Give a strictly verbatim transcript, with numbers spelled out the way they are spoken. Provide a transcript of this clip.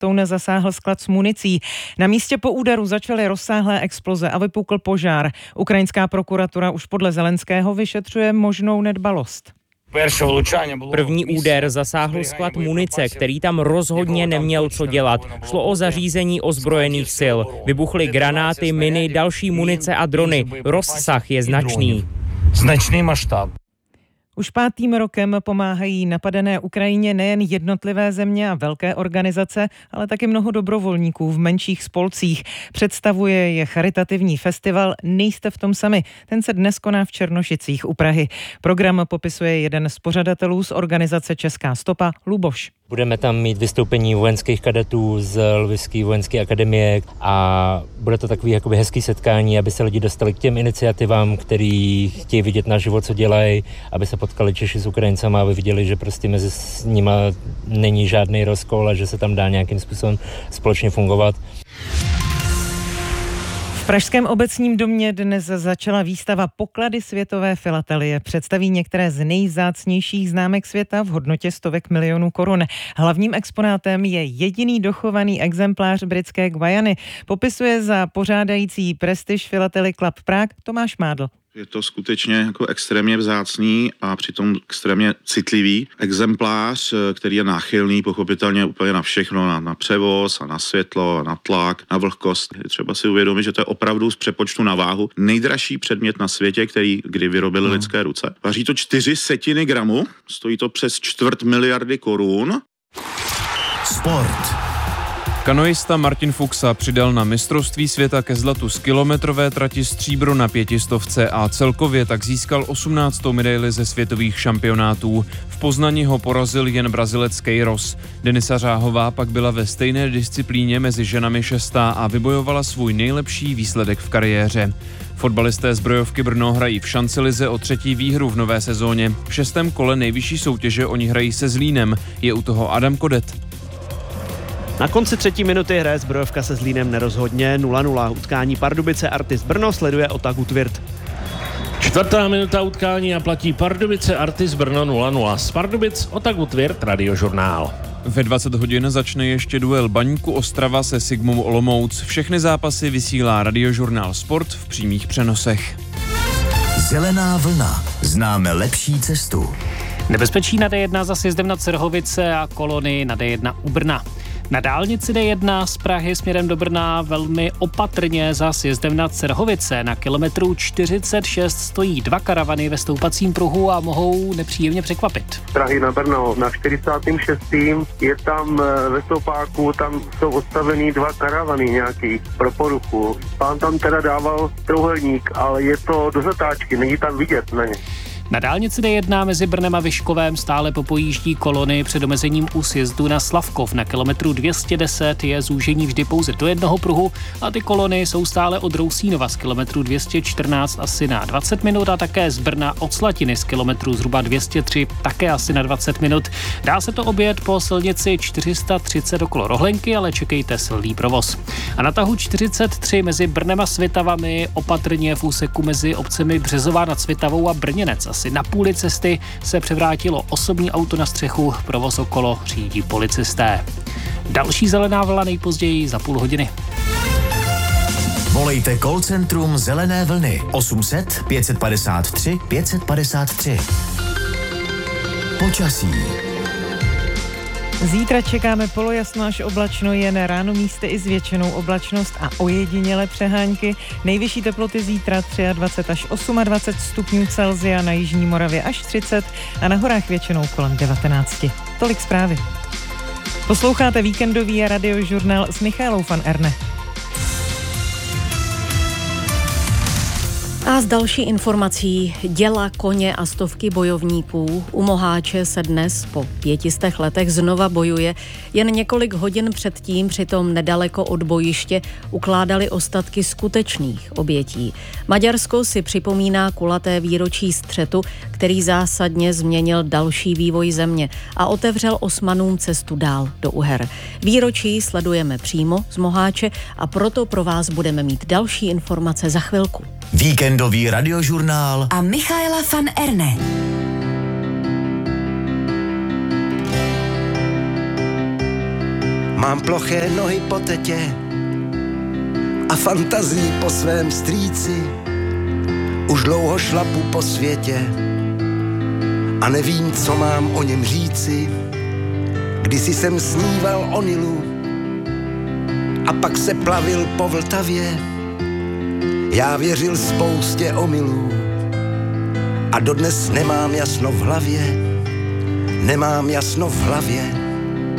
letoun zasáhl sklad s municí. Na místě po úderu začaly rozsáhlé exploze a vypukl požár. Ukrajinská prokuratura už podle Zelenského vyšetřuje možnou nedbalost. První úder zasáhl sklad munice, který tam rozhodně neměl co dělat. Šlo o zařízení ozbrojených sil. Vybuchly granáty, miny, další munice a drony. Rozsah je značný. Značný maštáb. Už pátým rokem pomáhají napadené Ukrajině nejen jednotlivé země a velké organizace, ale taky mnoho dobrovolníků v menších spolcích. Představuje je charitativní festival Nejste v tom sami. Ten se dnes koná v Černošicích u Prahy. Program popisuje jeden z pořadatelů z organizace Česká stopa, Luboš. Budeme tam mít vystoupení vojenských kadetů z Lvivské vojenské akademie a bude to takový jakoby hezký setkání, aby se lidi dostali k těm iniciativám, který chtějí vidět na život, co dělají, aby se potkali Češi s Ukrajincama, aby viděli, že prostě mezi nima není žádný rozkol a že se tam dá nějakým způsobem společně fungovat. V Pražském obecním domě dnes začala výstava Poklady světové filatelie. Představí některé z nejvzácnějších známek světa v hodnotě stovek milionů korun. Hlavním exponátem je jediný dochovaný exemplář britské Guajany. Popisuje za pořádající Prestige Philately Club Prague Tomáš Mádl. Je to skutečně jako extrémně vzácný a přitom extrémně citlivý exemplář, který je náchylný pochopitelně úplně na všechno, na, na převoz a na světlo, na tlak, na vlhkost. Je třeba si uvědomit, že to je opravdu z přepočtu na váhu nejdražší předmět na světě, který kdy vyrobily hmm. lidské ruce. Váží to čtyři setiny gramu, stojí to přes čtvrt miliardy korun. Sport. Kanoista Martin Fuxa přidal na mistrovství světa ke zlatu z kilometrové trati stříbro na pětistovce a celkově tak získal osmnáctou medaili ze světových šampionátů. V Poznani ho porazil jen Brazilec Queiroz. Denisa Řáhová pak byla ve stejné disciplíně mezi ženami šestá a vybojovala svůj nejlepší výsledek v kariéře. Fotbalisté Zbrojovky Brno hrají v šancelize o třetí výhru v nové sezóně. V šestém kole nejvyšší soutěže oni hrají se Zlínem. Je u toho Adam Kodet. Na konci třetí minuty hraje Zbrojovka se Zlínem nerozhodně nula nula. Utkání Pardubice Artis Brno sleduje Otaku Tvirt. Čtvrtá minuta utkání a platí Pardubice Artis Brno nula nula. Z Pardubic Otaku Tvirt Radiožurnál. Ve dvacet hodin začne ještě duel Baníku Ostrava se Sigmou Olomouc. Všechny zápasy vysílá Radiožurnál Sport v přímých přenosech. Zelená vlna. Známe lepší cestu. Nebezpečí na D jedna za sjezdem na Cerhovice a kolony na D jedna u Brna. Na dálnici D jedna z Prahy směrem do Brna velmi opatrně za sjezdem na Cerhovice. Na kilometru čtyřicet šest stojí dva karavany ve stoupacím pruhu a mohou nepříjemně překvapit. Prahy na Brno na čtyřicátém šestém je tam ve stoupáku, tam jsou odstavený dva karavany nějaký pro poruchu. Pán tam teda dával trouhelník, ale je to do zatáčky, není tam vidět na ně. Na dálnici D jedna mezi Brnem a Vyškovem stále popojíždí kolony před omezením u sjezdu na Slavkov. Na kilometru dvě stě deset je zúžení vždy pouze do jednoho pruhu a ty kolony jsou stále od Rousínova z kilometru dvě stě čtrnáct asi na dvacet minut a také z Brna od Slatiny z kilometru zhruba dvě stě tři také asi na dvacet minut. Dá se to objet po silnici čtyři sta třicet okolo Rohlenky, ale čekejte silný provoz. A na tahu čtyřicet tři mezi Brnem a Svitavami opatrně v úseku mezi obcemi Březová nad Svitavou a Brněnec. Asi na půli cesty se převrátilo osobní auto na střechu, provoz okolo řídí policisté. Další zelená vlna nejpozději za půl hodiny. Volejte call centrum Zelené vlny osm set pět padesát tři pět padesát tři. Počasí. Zítra čekáme polojasno až oblačno, jen ráno místy i zvětšenou oblačnost a ojedinělé přehánky. Nejvyšší teploty zítra dvacet tři až dvacet osm stupňů Celsia, na jižní Moravě až třicet a na horách většinou kolem devatenáct. Tolik zprávy. Posloucháte víkendový radiožurnál s Michaelou van Erne. A z další informací děla, koně a stovky bojovníků u Moháče se dnes po pětistech letech znova bojuje. Jen několik hodin předtím přitom nedaleko od bojiště ukládali ostatky skutečných obětí. Maďarsko si připomíná kulaté výročí střetu, který zásadně změnil další vývoj země a otevřel Osmanům cestu dál do Uher. Výročí sledujeme přímo z Moháče a proto pro vás budeme mít další informace za chvilku. Víkendový radiožurnál a Michaela van Erne. Mám ploché nohy po tetě a fantazii po svém strýci. Už dlouho šlapu po světě a nevím, co mám o něm říci. Kdysi jsem sníval o Nilu a pak se plavil po Vltavě. Já věřil spoustě omylů a dodnes nemám jasno v hlavě. Nemám jasno v hlavě.